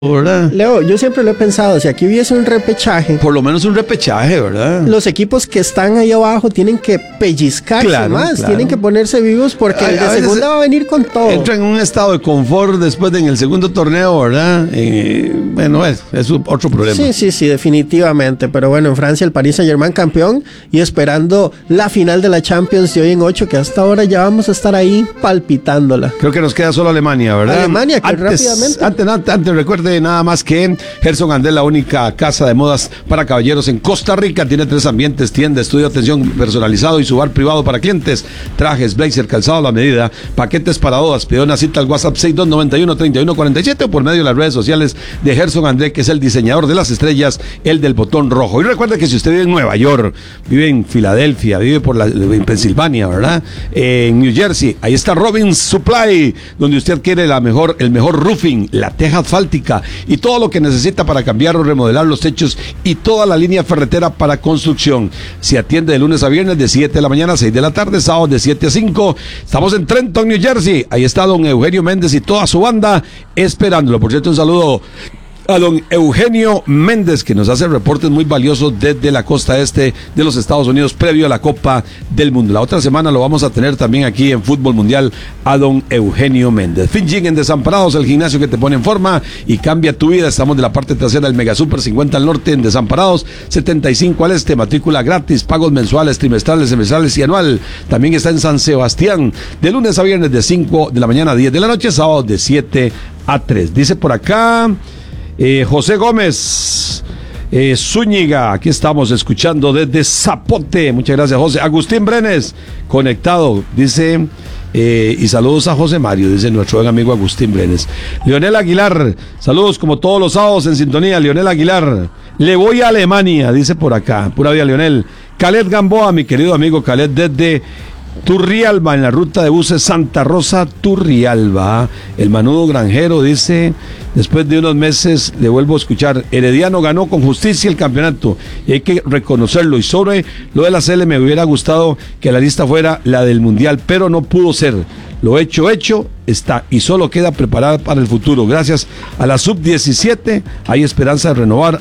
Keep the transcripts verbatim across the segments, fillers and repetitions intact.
¿verdad? Leo, yo siempre lo he pensado, si aquí hubiese un repechaje, por lo menos un repechaje, ¿verdad? Los equipos que están ahí abajo tienen que pellizcarse claro, más, claro. tienen que ponerse vivos porque a, el de segunda va a venir con todo. Entra en un estado de confort después de en el segundo torneo, ¿verdad? Eh, bueno, es, es otro problema. Sí, sí, sí, definitivamente. Pero bueno, en Francia el Paris Saint-Germain campeón y esperando la final de la Champions de hoy en ocho, que hasta ahora ya vamos a estar ahí palpitándola. Creo que nos queda solo Alemania, ¿verdad? Alemania, que antes, rápidamente. Antes, antes, antes recuerde nada más que Gerson Andel, la única casa de modas para caballeros en Costa Rica, tiene tres ambientes: tienda, estudio, atención personalizado y su bar privado para clientes, trajes, blazer, calzado a la medida, paquetes para bodas. Pide una cita al WhatsApp seis dos nueve uno, tres uno cuatro siete o por medio de las redes sociales de Gerson Andel, que es el diseñador de las estrellas, el del botón rojo. Y recuerde que si usted vive en Nueva York, vive en Filadelfia, vive por la, en Pensilvania, ¿verdad? Eh, en New Jersey, ahí está Robin Supply, donde usted adquiere la mejor, el mejor roofing, la teja asfáltica y todo lo que necesita para cambiar o remodelar los techos y toda la línea ferretera para construcción. Se atiende de lunes a viernes de siete de la mañana a seis de la tarde, sábado de siete a cinco. Estamos en Trenton, New Jersey. Ahí está don Eugenio Méndez y toda su banda esperándolo. Por cierto, un saludo a don Eugenio Méndez, que nos hace reportes muy valiosos desde la costa este de los Estados Unidos previo a la Copa del Mundo. La otra semana lo vamos a tener también aquí en Fútbol Mundial a don Eugenio Méndez. Finjing en Desamparados, el gimnasio que te pone en forma y cambia tu vida. Estamos de la parte trasera del Mega Super, cincuenta al norte en Desamparados, setenta y cinco al este, matrícula gratis, pagos mensuales, trimestrales, semestrales y anual. También está en San Sebastián, de lunes a viernes de cinco de la mañana a diez de la noche, sábado de siete a tres. Dice por acá Eh, José Gómez eh, Zúñiga, aquí estamos escuchando desde Zapote. Muchas gracias, José. Agustín Brenes, conectado, dice, eh, y saludos a José Mario, dice nuestro buen amigo Agustín Brenes. Leonel Aguilar, saludos como todos los sábados en sintonía. Leonel Aguilar, le voy a Alemania, dice por acá, pura vida Leonel. Khaled Gamboa, mi querido amigo Khaled, desde Turrialba, en la ruta de buses Santa Rosa, Turrialba. El Manudo Granjero dice, después de unos meses le vuelvo a escuchar, Herediano ganó con justicia el campeonato y hay que reconocerlo. Y sobre lo de la C L me hubiera gustado que la lista fuera la del Mundial, pero no pudo ser. Lo hecho, hecho está y solo queda preparar para el futuro. Gracias a la sub diecisiete hay esperanza de renovar,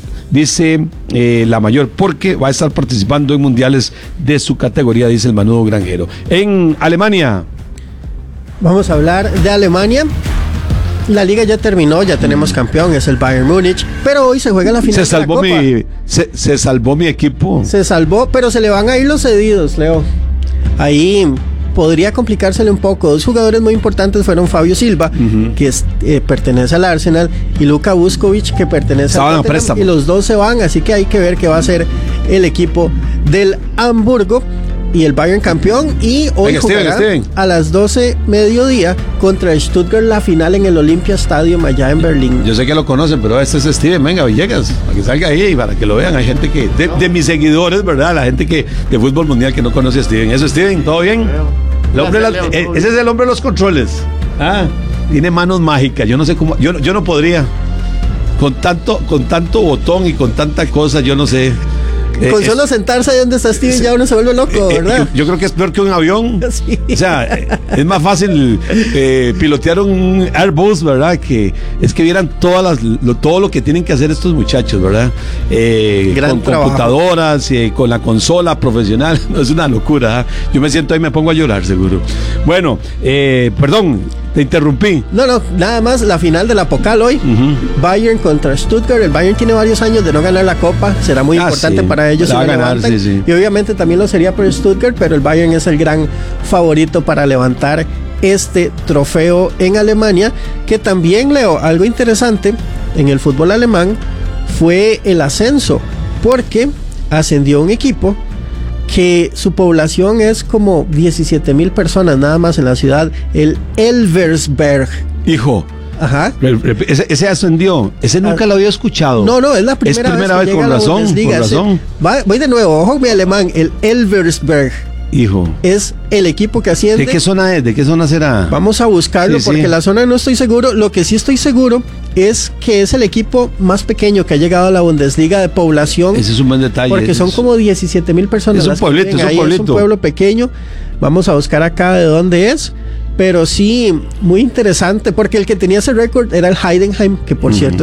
dice eh, la mayor, porque va a estar participando en mundiales de su categoría, dice el Manudo Granjero. En Alemania, vamos a hablar de Alemania. La liga ya terminó, ya tenemos campeón, es el Bayern Múnich, pero hoy se juega la final se salvó de la Copa. Mi, se, se salvó mi equipo. Se salvó, pero se le van a ir los cedidos, Leo. Ahí podría complicársele un poco. Dos jugadores muy importantes fueron Fabio Silva, uh-huh. que es, eh, pertenece al Arsenal, y Luka Vuskovic, que pertenece al Tottenham, y los dos se van, así que hay que ver qué va a hacer el equipo del Hamburgo. Y el Bayern campeón, y hoy Venga, jugará Steven, Steven. a las doce mediodía contra Stuttgart la final en el Olympia Stadium allá en Berlín. Yo sé que lo conocen, pero este es Steven, venga Villegas, para que salga ahí y para que lo vean. Hay gente que, de, de mis seguidores, ¿verdad? La gente que de fútbol mundial que no conoce a Steven. Eso, Steven, ¿todo bien? El hombre la, eh, ese es el hombre de los controles. Ah, tiene manos mágicas, yo no sé cómo, yo, yo no podría. Con tanto, con tanto botón y con tanta cosa, yo no sé. Con eh, solo es, sentarse ahí donde está Steven, ya uno se vuelve loco, ¿verdad? Eh, yo, yo creo que es peor que un avión. Sí. O sea, es más fácil eh, pilotear un Airbus, ¿verdad? Que es que vieran todas las, lo, todo lo que tienen que hacer estos muchachos, ¿verdad? Eh, Gran con trabajo. computadoras, eh, con la consola profesional. Es una locura. ¿eh? Yo me siento ahí y me pongo a llorar, seguro. Bueno, eh, perdón, te interrumpí. No, no, nada más la final de la Pokal hoy. Uh-huh. Bayern contra Stuttgart. El Bayern tiene varios años de no ganar la Copa. Será muy ah, importante sí. para ellos si va a ganar, sí, sí. Y obviamente también lo sería por Stuttgart, pero el Bayern es el gran favorito para levantar este trofeo en Alemania, que también, Leo, algo interesante en el fútbol alemán fue el ascenso, porque ascendió un equipo que su población es como diecisiete mil personas nada más en la ciudad, el Elversberg. Hijo. Ajá. Ese, ese ascendió, ese nunca ah, lo había escuchado. No, no, es la primera, es primera vez, vez, que con llega razón, a la Bundesliga. con razón. Va, voy de nuevo, ojo mi alemán, el Elversberg. Hijo. Es el equipo que asciende. ¿De qué zona es? ¿De qué zona será? Vamos a buscarlo sí, porque sí. la zona no estoy seguro. Lo que sí estoy seguro es que es el equipo más pequeño que ha llegado a la Bundesliga de población. Ese es un buen detalle. Porque son es, como diecisiete mil personas. Es un pueblito, es un ahí. pueblito. Es un pueblo pequeño. Vamos a buscar acá de dónde es. Pero sí, muy interesante, porque el que tenía ese récord era el Heidenheim, que por uh-huh. cierto